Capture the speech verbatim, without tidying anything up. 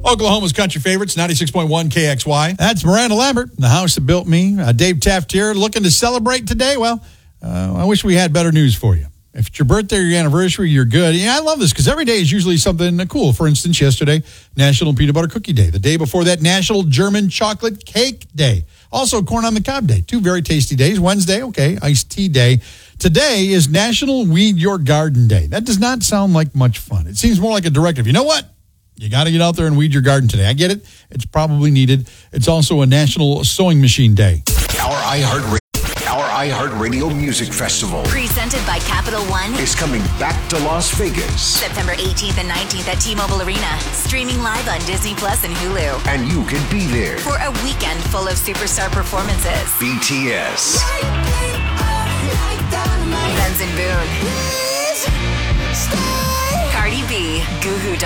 Oklahoma's country favorites, ninety-six point one K X Y. That's Miranda Lambert, the house that built me. Uh, Dave Taft here, looking to celebrate today. Well, uh, I wish we had better news for you. If it's your birthday or your anniversary, you're good. Yeah, I love this because every day is usually something cool. For instance, yesterday, National Peanut Butter Cookie Day. The day before that, National German Chocolate Cake Day. Also, Corn on the Cob Day. Two very tasty days. Wednesday, okay, Iced Tea Day. Today is National Weed Your Garden Day. That does not sound like much fun. It seems more like a directive. You know what? You got to get out there and weed your garden today. I get it. It's probably needed. It's also a National Sewing Machine Day. Our iHeart Our iHeartRadio Music Festival, presented by Capital One, is coming back to Las Vegas. September eighteenth and nineteenth at T-Mobile Arena. Streaming live on Disney Plus and Hulu. And you can be there for a weekend full of superstar performances. B T S. Benson Boone. Cardi B. Goo Goo